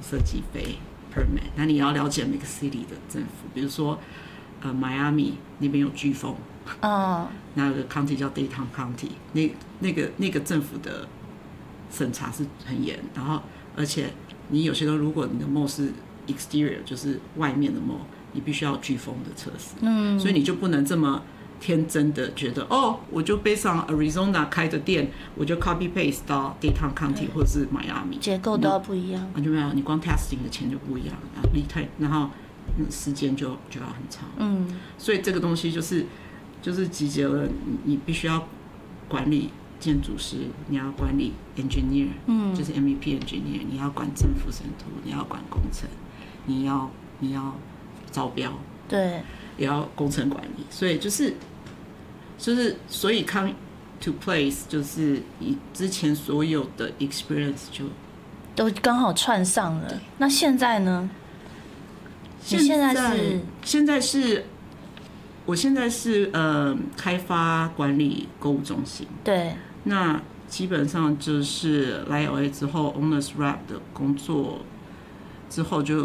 设计费 permit。那你要了解每个 city 的政府，比如说Miami 那边有飓风，那有个 county 叫 Dayton County， 那个政府的审查是很严，然后而且你有些时候如果你的 mall 是 exterior， 就是外面的 mall， 你必须要飓风的测试，所以你就不能这么天真的觉得我就based on Arizona 开的店，我就 copy paste 到 Dayton County 或者是 Miami， 结构都要不一样， 完全没有，你光 testing 的钱就不一样，然后时间就要很长，所以这个东西就是集结了你必须要管理建筑师，你要管理 engineer，就是 MEP engineer， 你要管政府审图，你要管工程，你要招标， 对， 也要工程管理，所以所以 come to place 就是你之前所有的 experience 就都刚好串上了。那现在呢？ 我现在是开发管理购物中心。对。那基本上就是来 LA 之后 ，Owners Rep 的工作之后就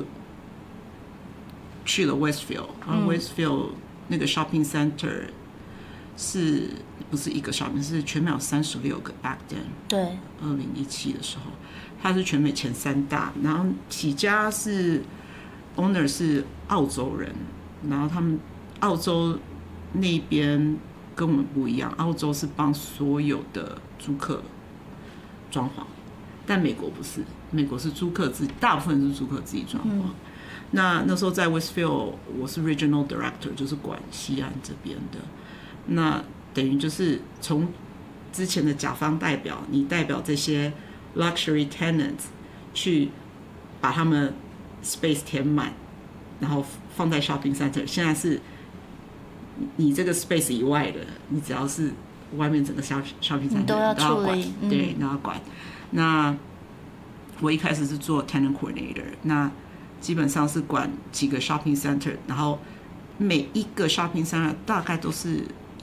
去了 Westfield， 然后 Westfield 那个 shopping center 是不是一个 shopping， 是全美有36个 back then。对。2017的时候，它是全美前3大，然后起家是 owner 是澳洲人，然后他们澳洲那边跟我们不一样，澳洲是帮所有的租客装潢，但美国不是，美国是租客自己，大部分是租客自己装潢。那时候在 Westfield 我是 Regional Director， 就是管西岸这边的，那等于就是从之前的甲方代表，你代表这些 luxury tenants 去把他们 space 填满，然后放在 shopping center， 现在是你这个 space 以外的，你只要是外面整个 shopping center 都要处理， 对，都要管。那我一开始是做 tenant coordinator， 那基本上是管几个 shopping center， 然后每一个 shopping center 大概都是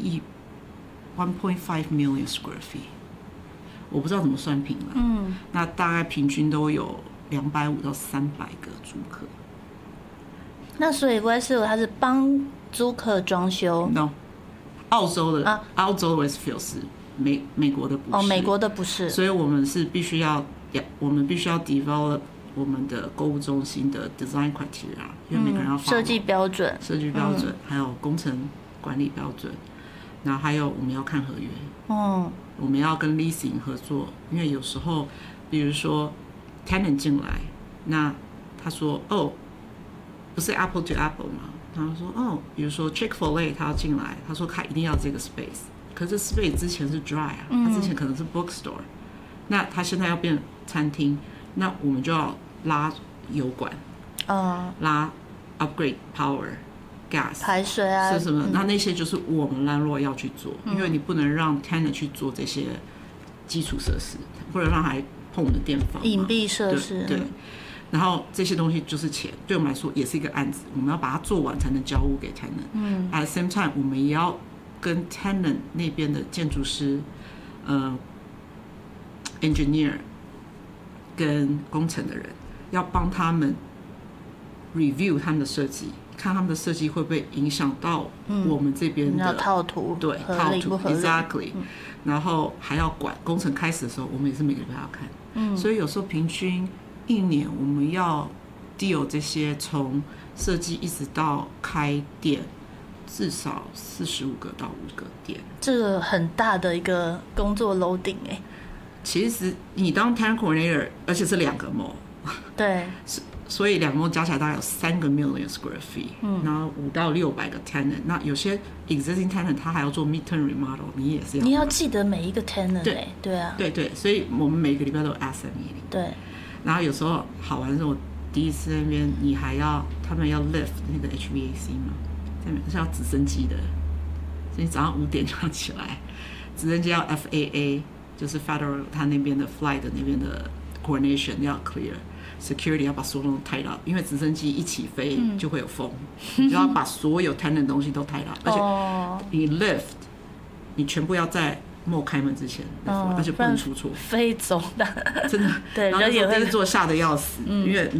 1.5 million square feet， 我不知道怎么算平了。那大概平均都有250到300个租客。 那所以 Westfield 它是帮租客装修 ？No， 澳洲的Westfield 是美国的不是。 美国的不是。 所以我们必须要 develop 我们的购物中心的 design criteria， 因为每个人要设计标准， 还有工程管理标准，然后还有我们要看合约，我们要跟 leasing 合作，因为有时候比如说 tenant 进来，那他说不是 apple to apple 吗？然后说比如说 Chick-fil-A 他要进来，他说他一定要这个 space， 可是 space 之前是 dry 啊，他之前可能是 bookstore， 那他现在要变餐厅，那我们就要拉油管，拉 upgrade power、gas 排水啊， 是什么？那些就是我们landlord要去做，因为你不能让 tenant 去做这些基础设施，不能让他碰我们的电房、 隐蔽设施。 对。然后这些东西就是钱，对我们来说也是一个案子，我们要把它做完才能交屋给 tenant。At the same time， 我们也要跟 tenant 那边的建筑师、engineer 跟工程的人，要帮他们 review 他们的设计，看他们的设计会不会影响到我们这边的套图， 对， 合理不合理 exactly。然后还要管工程开始的时候，我们也是每个礼拜要看。所以有时候平均1年我们要 deal 这些从设计一直到开店，至少45个到5个店， 这个很大的一个工作 loading 其实你当 tenant coordinator， 而且是2个 mall， 对， 所以2个 mall 加起来大概有3个 million square feet，然后5到600个 tenant。那有些 existing tenant 他还要做 midterm remodel， 你要记得每一个 tenant。对啊， 对，所以我们每个礼拜都有 asset meeting。对。然后有时候好玩的是，我第一次那边他们要 lift 那个 HVAC 嘛，是要直升机的，所以早上5点就要起来，直升机要 FAA， 就是 Federal 他那边的 flight 的那边的 coordination 要 clear，security 要把所有东西 tied up， 因为直升机一起飞就会有风，你就要把所有 tenant 的东西都 tied up， 而且你 lift 你全部要在mall开门之前，而且不能出错， 飞走的， 真的。 对， 然后那时候第一座吓得要死，因为